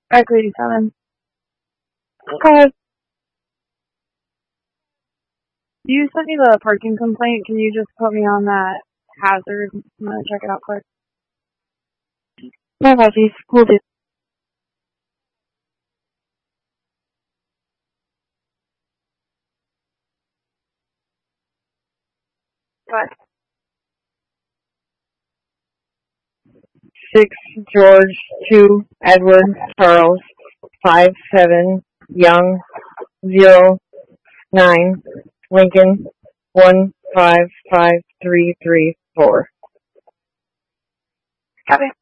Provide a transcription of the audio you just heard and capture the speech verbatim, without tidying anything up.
Equity seven. Okay. You sent me the parking complaint. Can you just put me on that hazard? I'm gonna check it out quick. My apologies. We'll do. What? Six George, two Edward Charles, five seven Young, zero nine Lincoln, one five five three three four. Copy.